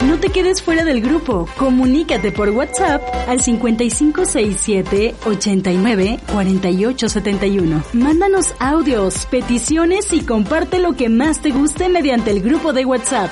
No te quedes fuera del grupo. Comunícate por WhatsApp al 5567-894871. Mándanos audios, peticiones y comparte lo que más te guste mediante el grupo de WhatsApp.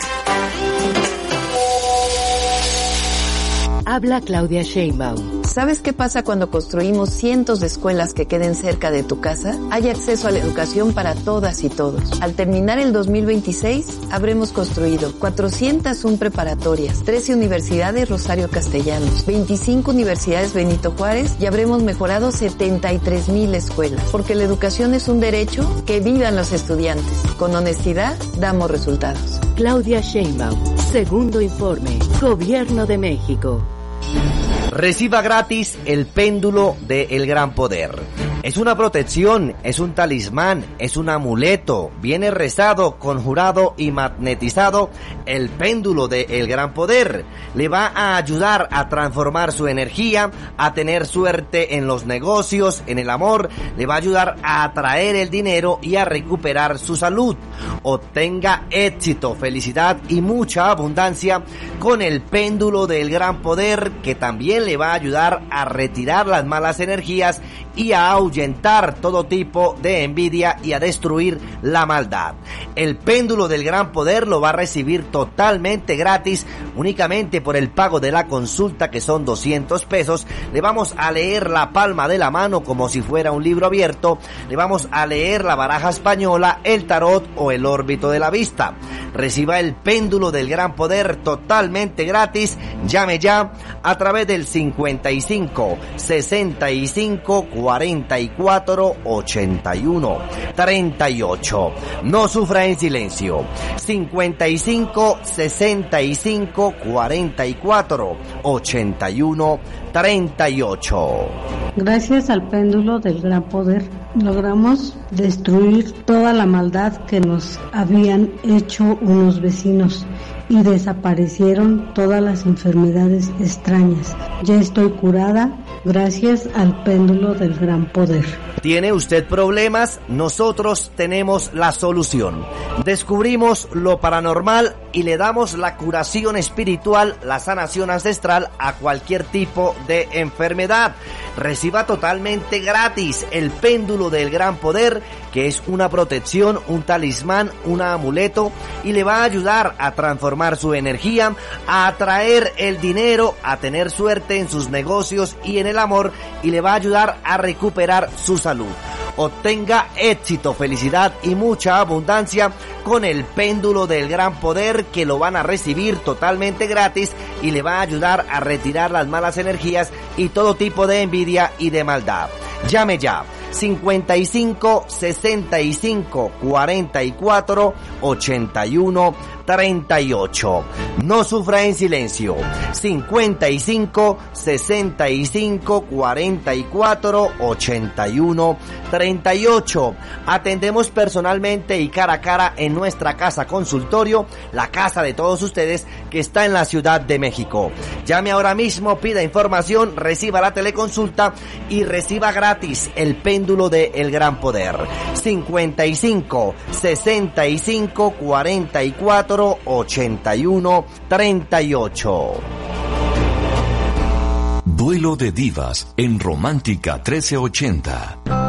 Habla Claudia Sheinbaum. ¿Sabes qué pasa cuando construimos cientos de escuelas que queden cerca de tu casa? Hay acceso a la educación para todas y todos. Al terminar el 2026, habremos construido 401 preparatorias, 13 universidades Rosario Castellanos, 25 universidades Benito Juárez y habremos mejorado 73,000 escuelas. Porque la educación es un derecho, que vivan los estudiantes. Con honestidad, damos resultados. Claudia Sheinbaum. Segundo informe. Gobierno de México. Reciba gratis el péndulo de El Gran Poder. Es una protección, es un talismán, es un amuleto. Viene rezado, conjurado y magnetizado. El péndulo de El Gran Poder le va a ayudar a transformar su energía, a tener suerte en los negocios, en el amor. Le va a ayudar a atraer el dinero y a recuperar su salud. Obtenga éxito, felicidad y mucha abundancia con el péndulo del Gran Poder, que también le va a ayudar a retirar las malas energías y a ahuyentar todo tipo de envidia y a destruir la maldad. El péndulo del Gran Poder lo va a recibir totalmente gratis, únicamente por el pago de la consulta, que son 200 pesos. Le vamos a leer la palma de la mano como si fuera un libro abierto. Le vamos a leer la baraja española, el tarot o el órbito de la vista. Reciba el péndulo del Gran Poder totalmente gratis. Llame ya a través del 55 65 44 81 38. No sufra en silencio. 55 65 44 81 38. Gracias al péndulo del Gran Poder logramos destruir toda la maldad que nos habían hecho unos vecinos y desaparecieron todas las enfermedades extrañas. Ya estoy curada gracias al péndulo del Gran Poder. ¿Tiene usted problemas? Nosotros tenemos la solución. Descubrimos lo paranormal y le damos la curación espiritual, la sanación ancestral a cualquier tipo de enfermedad. Reciba totalmente gratis el péndulo del Gran Poder, que es una protección, un talismán, un amuleto, y le va a ayudar a transformar su energía, a atraer el dinero, a tener suerte en sus negocios y en el amor, y le va a ayudar a recuperar su salud. Obtenga éxito, felicidad y mucha abundancia con el péndulo del Gran Poder, que lo van a recibir totalmente gratis y le va a ayudar a retirar las malas energías y todo tipo de envidia y de maldad. Llame ya. 55 65 44 81 38. No sufra en silencio. 55 65 44 81 38. Atendemos personalmente y cara a cara en nuestra casa consultorio, la casa de todos ustedes, que está en la Ciudad de México. Llame ahora mismo, pida información, reciba la teleconsulta y reciba gratis el péndulo de El Gran Poder. 55 65 44 81 38. Duelo de divas en Romántica 1380.